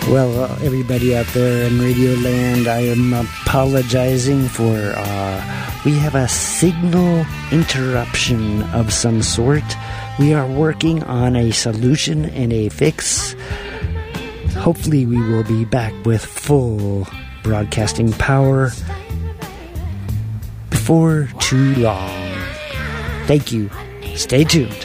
Well, everybody out there in Radio Land, I am apologizing for, we have a signal interruption of some sort. We are working on a solution and a fix. Hopefully we will be back with full broadcasting power before too long. Thank you. Stay tuned.